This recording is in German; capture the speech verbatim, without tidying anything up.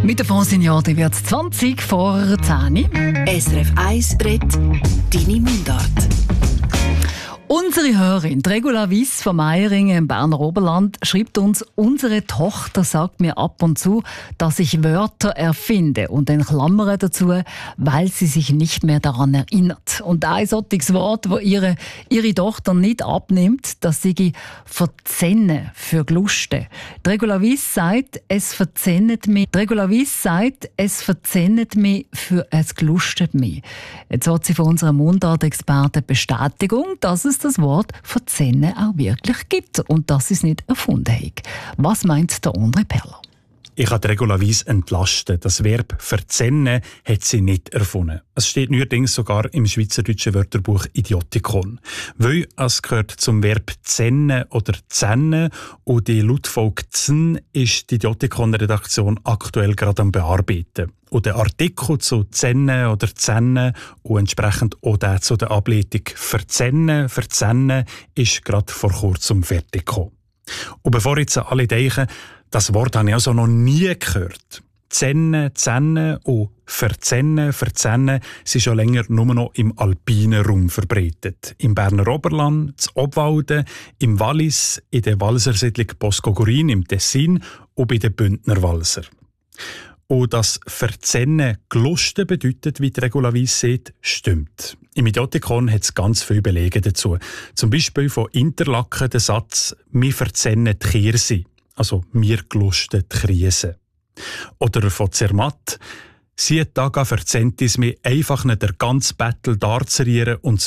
Mit der Fondsignore wird es zwanzig vor zehn. S R F eins redet deine Mundart. Unsere Hörerin Regula Wiss von Meiringen im Berner Oberland schreibt uns: Unsere Tochter sagt mir ab und zu, dass ich Wörter erfinde und in Klammern dazu, weil sie sich nicht mehr daran erinnert. Und ein solches Wort, das ihre, ihre Tochter nicht abnimmt, das sei «verzennen» für «gluste». Regula Wiss sagt, es verzennet mich. Regula Wiss sagt, es verzennet mich für «es glustet mich». Jetzt hat sie von unserem Mundart-Experten Bestätigung, dass es das Wort «verzennen» auch wirklich gibt und dass sie es nicht erfunden haben. Was meint der André Perler? Ich kann Regula Wiss entlasten. Das Verb «verzennen» hat sie nicht erfunden. Es steht neuerdings sogar im schweizerdeutschen Wörterbuch Idiotikon. Weil es gehört zum Verb «zennen» oder «zennen» und die Lautfolge «zn» ist die Idiotikon-Redaktion aktuell gerade am Bearbeiten. Und der Artikel zu «zennen» oder «zennen» und entsprechend auch der zu der Ableitung «verzennen», «verzennen» ist gerade vor kurzem fertig gekommen. Und bevor jetzt alle denken, das Wort habe ich also noch nie gehört. «Zennen», «zennen» und «verzennen», «verzennen» sind schon länger nur noch im alpinen Raum verbreitet. Im Berner Oberland, in Obwalden, im Wallis, in der Walsersiedlung Bosco-Gurin im Tessin und bei den Bündner Walser. Und das «verzennen» «glusten» bedeutet, wie die Regula Wiss sagt, stimmt. Im Idiotikon hat es ganz viele Belege dazu. Zum Beispiel von Interlaken der Satz «Wir verzennen die Kirse», also «Wir glusten die Krise». Oder von Zermatt «Sie Taga verzennt es mir einfach nicht der ganze Battle darzurieren und